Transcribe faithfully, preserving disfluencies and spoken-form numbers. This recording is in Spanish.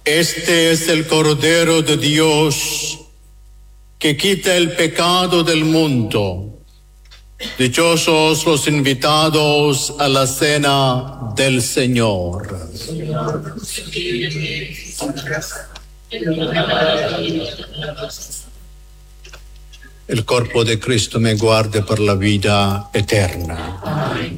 Este es el Cordero de Dios que quita el pecado del mundo. Dichosos los invitados a la cena del Señor. El cuerpo de Cristo me guarde por la vida eterna. Amén.